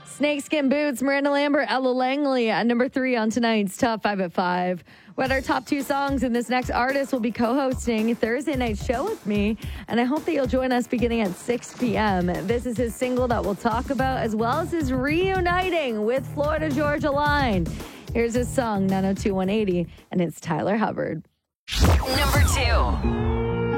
Snakeskin Boots, Miranda Lambert, Ella Langley at number 3 on tonight's Top 5 at 5. What our top 2 songs, and this next artist will be co-hosting Thursday night show with me, and I hope that you'll join us beginning at 6 p.m. This is his single that we'll talk about, as well as his reuniting with Florida Georgia Line. Here's his song, 902-180, and it's Tyler Hubbard. Number 2.